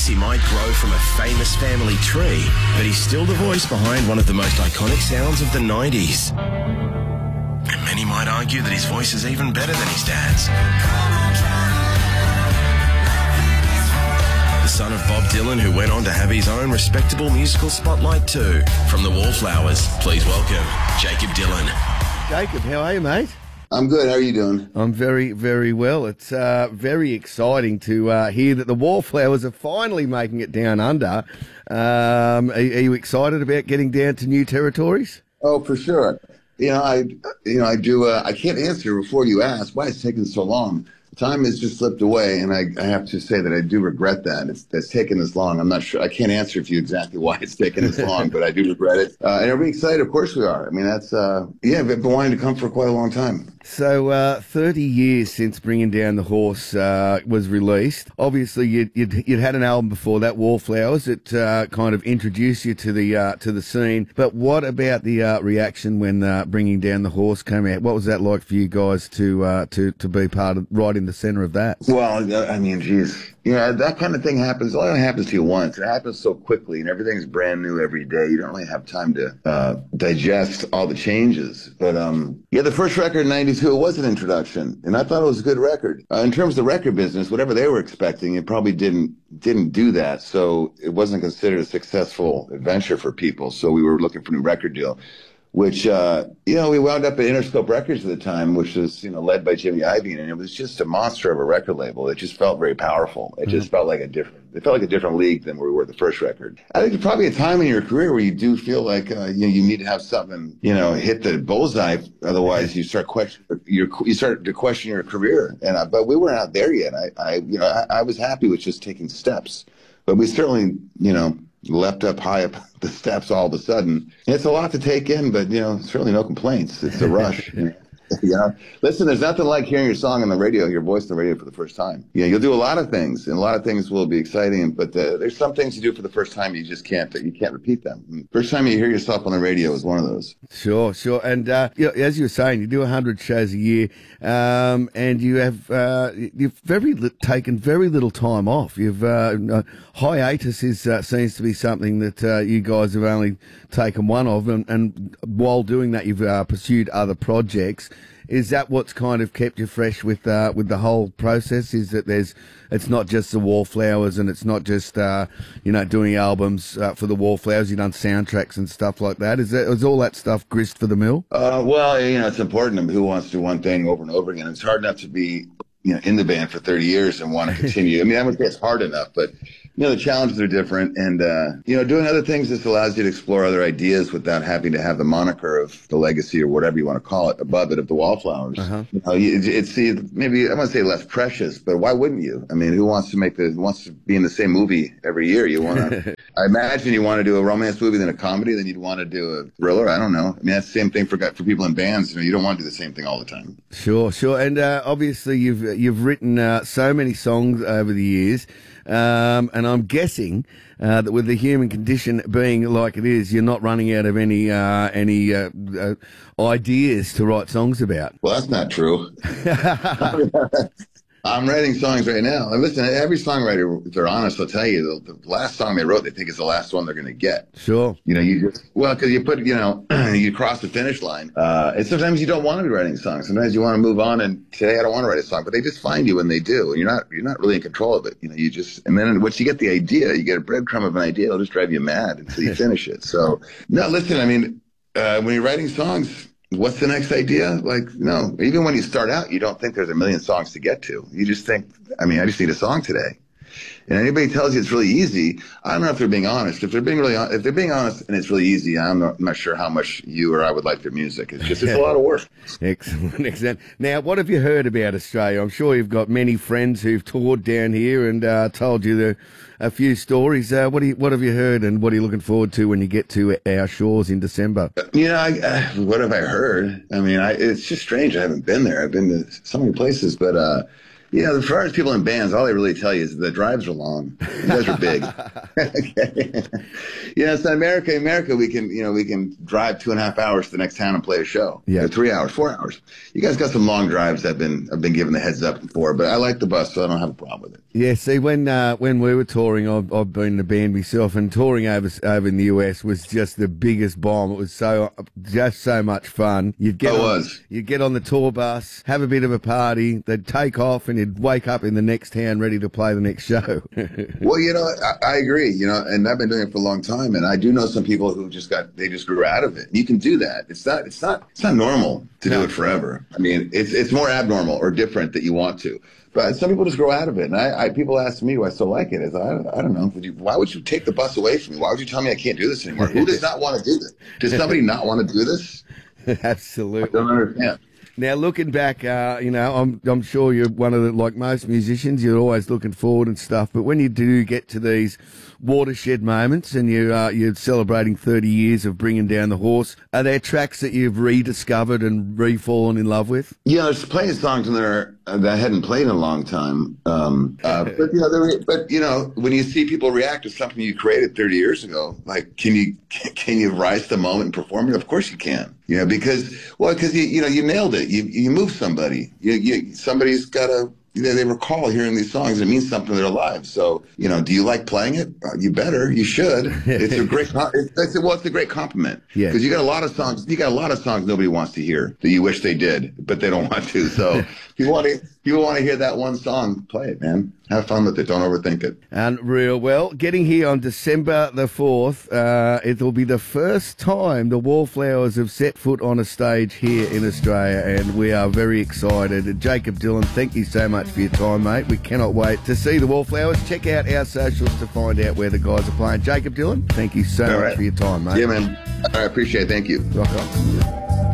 Yes, he might grow from a famous family tree, but he's still the voice behind one of the most iconic sounds of the 90s. And many might argue that his voice is even better than his dad's. The son of Bob Dylan, who went on to have his own respectable musical spotlight too. From the Wallflowers, please welcome Jakob Dylan. Jakob, how are you, mate? I'm good. How are you doing? I'm very, very well. It's very exciting to hear that the Wallflowers are finally making it down under. Are you excited about getting down to new territories? Oh, for sure. I do. I can't answer before you ask why it's taken so long. Time has just slipped away, and I have to say that I do regret that. It's taken this long. I'm not sure. I can't answer for you exactly why it's taken this long, but I do regret it. And are we excited? Of course we are. I mean, that's, I've been wanting to come for quite a long time. So 30 years since Bringing Down the Horse was released. Obviously, you'd had an album before that, Wallflowers, that kind of introduced you to the scene. But what about the reaction when Bringing Down the Horse came out? What was that like for you guys to be part of, right in the centre of that? Well, I mean, geez. Yeah, that kind of thing happens. It only happens to you once. It happens so quickly, and everything's brand new every day. You don't really have time to digest all the changes. But the first record in '92, it was an introduction, and I thought it was a good record. In terms of the record business, whatever they were expecting, it probably didn't do that. So it wasn't considered a successful adventure for people. So we were looking for a new record deal, which, we wound up at Interscope Records at the time, which was, led by Jimmy Iovine, and it was just a monster of a record label. It just felt very powerful. It just felt like a different league than where we were at the first record. I think it's probably a time in your career where you do feel like, you need to have something, hit the bullseye. Otherwise you start to question your career. But we weren't out there yet. I was happy with just taking steps, but we certainly, leapt up high up the steps all of a sudden. It's a lot to take in, but, certainly no complaints. It's a rush. Listen, there's nothing like hearing your song on the radio, your voice on the radio for the first time. You'll do a lot of things, and a lot of things will be exciting, but there's some things you do for the first time you just can't repeat them. First time you hear yourself on the radio is one of those. Sure. And as you were saying, you do 100 shows a year, and you have taken very little time off. You've hiatus seems to be something that you guys have only taken one of, and while doing that, you've pursued other projects. Is that what's kind of kept you fresh with the whole process? Is that it's not just the Wallflowers, and it's not just doing albums for the Wallflowers. You've done soundtracks and stuff like that. Is all that stuff grist for the mill? Well, it's important. Who wants to do one thing over and over again? It's hard enough to be in the band for 30 years and want to continue. I mean, I would say it's hard enough, but the challenges are different, and doing other things just allows you to explore other ideas without having to have the moniker of the legacy or whatever you want to call it above it of the Wallflowers. It's maybe I want to say less precious, but why wouldn't you? I mean, who wants to be in the same movie every year? You want to? I imagine you want to do a romance movie than a comedy, then you'd want to do a thriller. I don't know. I mean, that's the same thing for people in bands. You don't want to do the same thing all the time. Sure. And obviously you've written so many songs over the years. And I'm guessing that with the human condition being like it is, you're not running out of any ideas to write songs about. Well, that's not true. I'm writing songs right now. And listen, every songwriter, if they're honest, will tell you the last song they wrote, they think is the last one they're going to get. Sure. Because you put, you cross the finish line. And sometimes you don't want to be writing songs. Sometimes you want to move on and say, I don't want to write a song, but they just find you when they do. And you're not really in control of it. And then once you get the idea, you get a breadcrumb of an idea, it'll just drive you mad until you finish it. So, no, listen, I mean, when you're writing songs, what's the next idea? Even when you start out, you don't think there's a million songs to get to. You just think, I just need a song today. And anybody tells you it's really easy, I don't know if they're being honest. If they're being honest and it's really easy, I'm not sure how much you or I would like their music. It's a lot of work. Excellent. Now, what have you heard about Australia? I'm sure you've got many friends who've toured down here and told you a few stories. What have you heard, and what are you looking forward to when you get to our shores in December? What have I heard? It's just strange. I haven't been there. I've been to so many places, but Yeah, as far as people in bands, all they really tell you is the drives are long. You guys are big. Okay. Yeah, so America, we can drive 2.5 hours to the next town and play a show. Yeah, 3 hours, 4 hours. You guys got some long drives. I've been given the heads up before, but I like the bus, so I don't have a problem with it. Yeah, see, when we were touring, I've been in a band myself, and touring over in the US was just the biggest bomb. It was so much fun. You'd get on the tour bus, have a bit of a party, they'd take off, and you'd wake up in the next town ready to play the next show. Well, I agree, and I've been doing it for a long time, and I do know some people who just grew out of it. You can do that. It's not normal to do it forever. I mean, it's more abnormal or different that you want to. But some people just grow out of it. And people ask me why I still like it. I don't know. Why would you take the bus away from me? Why would you tell me I can't do this anymore? Who does not want to do this? Does somebody not want to do this? Absolutely. I don't understand. Now, looking back, I'm sure you're one of the, like most musicians, you're always looking forward and stuff. But when you do get to these watershed moments and you're celebrating 30 years of bringing down the horse, are there tracks that you've rediscovered and re-fallen in love with? Yeah, there's plenty of songs in there that I hadn't played in a long time. But when you see people react to something you created 30 years ago, like, can you rise to the moment and perform it? Of course you can. Because you nailed it. You moved somebody. Somebody's got to. They recall hearing these songs. It means something to their lives. So, do you like playing it? You better. You should. It's a great. It's a great compliment. Yeah. Because you got a lot of songs. Nobody wants to hear that you wish they did, but they don't want to. So, if you want to hear that one song, play it, man. Have fun with it. Don't overthink it. Unreal. Well, getting here on December the 4th, it will be the first time the Wallflowers have set foot on a stage here in Australia, and we are very excited. Jacob Dylan, thank you so much for your time, mate. We cannot wait to see the Wallflowers. Check out our socials to find out where the guys are playing. Jacob Dylan, thank you so much for your time, mate. Yeah, man. I appreciate it. Thank you. Rock on.